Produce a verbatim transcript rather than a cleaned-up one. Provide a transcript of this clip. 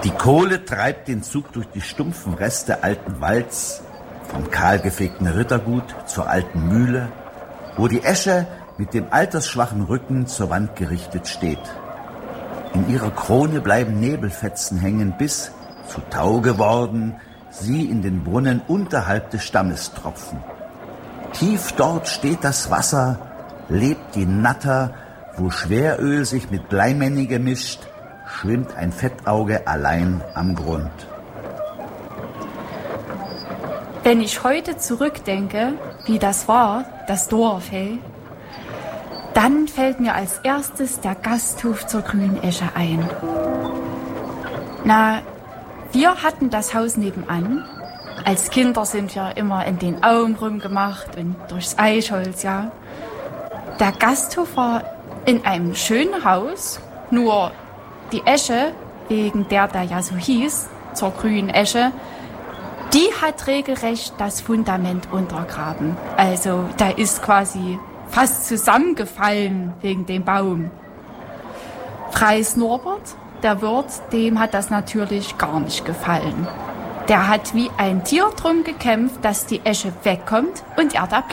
Die Kohle treibt den Zug durch die stumpfen Reste alten Walds, vom kahlgefegten Rittergut zur alten Mühle, wo die Esche mit dem altersschwachen Rücken zur Wand gerichtet steht. In ihrer Krone bleiben Nebelfetzen hängen, bis, zu Tau geworden, sie in den Brunnen unterhalb des Stammes tropfen. Tief dort steht das Wasser, lebt die Natter, wo Schweröl sich mit Bleimänni mischt, schwimmt ein Fettauge allein am Grund. Wenn ich heute zurückdenke, wie das war, das Dorf, hey, dann fällt mir als erstes der Gasthof zur Grünen Esche ein. Na, wir hatten das Haus nebenan. Als Kinder sind wir immer in den Auen rumgemacht und durchs Eichholz, ja. Der Gasthof war in einem schönen Haus, nur die Esche, wegen der der ja so hieß, zur Grünen Esche, die hat regelrecht das Fundament untergraben. Also da ist quasi fast zusammengefallen wegen dem Baum. Freis Norbert, der Wirt, dem hat das natürlich gar nicht gefallen. Der hat wie ein Tier drum gekämpft, dass die Esche wegkommt und er da bleibt.